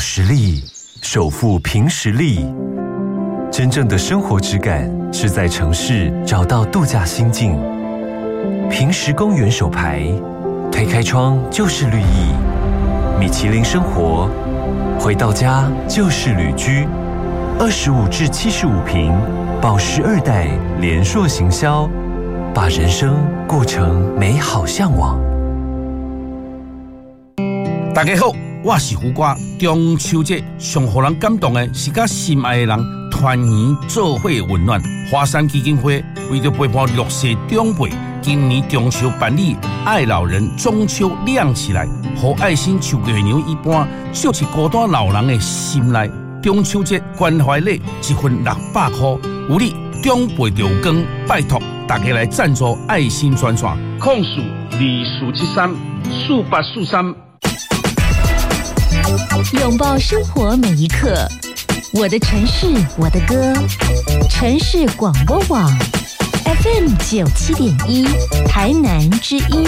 实力，守护凭实力。真正的生活质感是在城市找到度假心境。凭实公园手牌，推开窗就是绿意。米其林生活，回到家就是旅居。25至75坪，宝石2代联硕行销，把人生过成美好向往。 大家好，我是胡瓜。中秋节上让人感动的是甲心爱的人团圆做伙温暖。华山基金会为着陪伴弱势长辈，今年中秋办理爱老人中秋亮起来，和爱心树月娘一般，照起孤单老人的心内。中秋节关怀礼1份600块，有你长辈就有光，拜托大家来赞助爱心专线，0424734843。 拥抱生活每一刻，我的城市，我的歌，城市广播网 FM 97.1，台南之音。